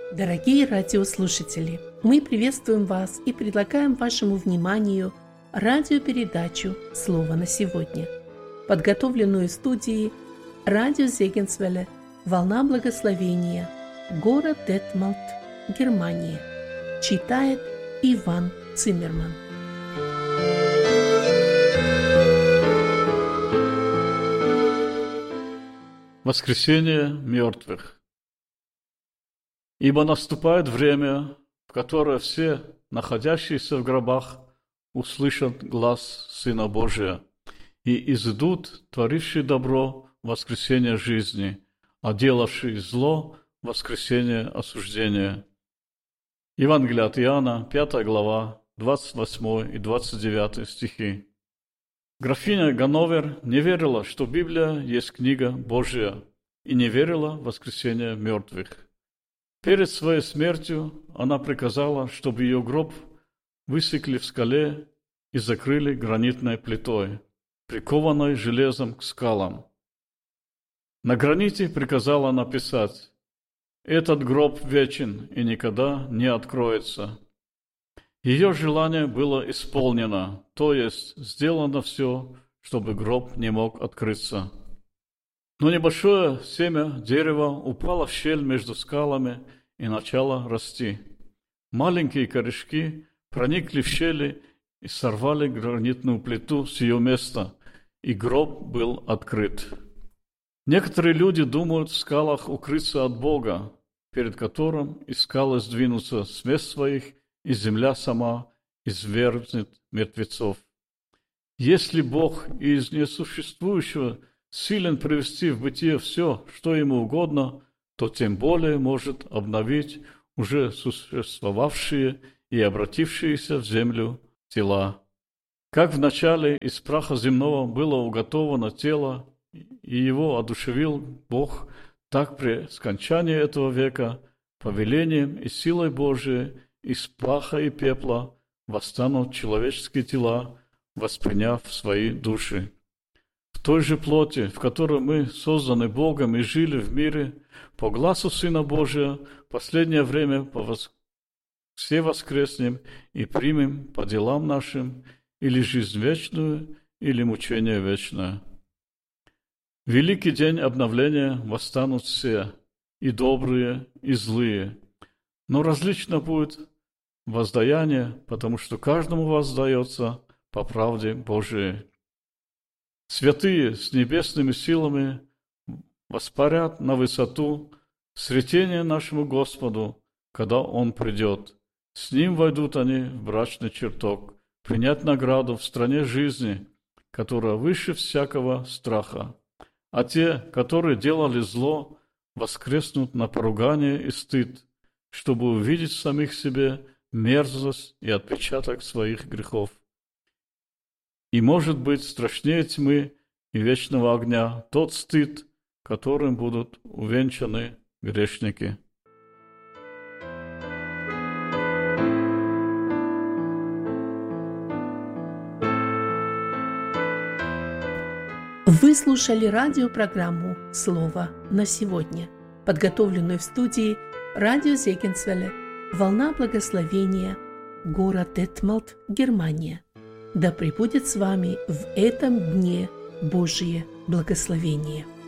Дорогие радиослушатели, мы приветствуем вас и предлагаем вашему вниманию радиопередачу «Слово на сегодня», подготовленную студией радио Зегенсвелле «Волна благословения», город Детмалт, Германия. Читает Иван Циммерман. Воскресение мертвых. Ибо наступает время, в которое все, находящиеся в гробах, услышат глас Сына Божия, и изыдут, творившие добро, воскресение жизни, а делавшие зло, воскресение осуждения. Евангелие от Иоанна, 5 глава, 28 и 29 стихи. Графиня Ганновер не верила, что Библия есть книга Божья, и не верила в воскресение мертвых. Перед своей смертью она приказала, чтобы ее гроб высекли в скале и закрыли гранитной плитой, прикованной железом к скалам. На граните приказала написать: «Этот гроб вечен и никогда не откроется». Ее желание было исполнено, то есть сделано все, чтобы гроб не мог открыться. Но небольшое семя дерева упало в щель между скалами и начало расти. Маленькие корешки проникли в щели и сорвали гранитную плиту с ее места, и гроб был открыт. Некоторые люди думают в скалах укрыться от Бога, перед которым и скалы сдвинутся с мест своих, и земля сама извергнет мертвецов. Если Бог из несуществующего силен привести в бытие все, что ему угодно, то тем более может обновить уже существовавшие и обратившиеся в землю тела. Как вначале из праха земного было уготовано тело, и его одушевил Бог, так при скончании этого века повелением и силой Божией из праха и пепла восстанут человеческие тела, восприняв свои души. В той же плоти, в которой мы созданы Богом и жили в мире, по гласу Сына Божия, последнее время все воскреснем и примем по делам нашим или жизнь вечную, или мучение вечное. В великий день обновления восстанут все, и добрые, и злые, но различно будет воздаяние, потому что каждому воздается по правде Божией. Святые с небесными силами воспарят на высоту сретения нашему Господу, когда Он придет. С Ним войдут они в брачный чертог, принять награду в стране жизни, которая выше всякого страха. А те, которые делали зло, воскреснут на поругание и стыд, чтобы увидеть в самих себе мерзость и отпечаток своих грехов. И может быть страшнее тьмы и вечного огня тот стыд, которым будут увенчаны грешники. Вы слушали радиопрограмму «Слово на сегодня», подготовленную в студии радио Зегенсвелле «Волна благословения», город Детмалт, Германия. Да пребудет с вами в этом дне Божие благословение.